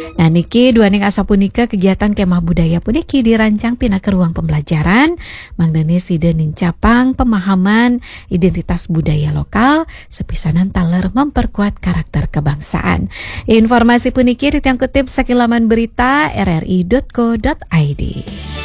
Nah niki dua ning asa punika kegiatan kemah budaya puniki dirancang pina ke ruang pembelajaran mangdene sida nincapang pemahaman identitas budaya lokal sepisanan taler memperkuat karakter kebangsaan. Informasi puniki ditangkutip sakilaman berita rri.co.id.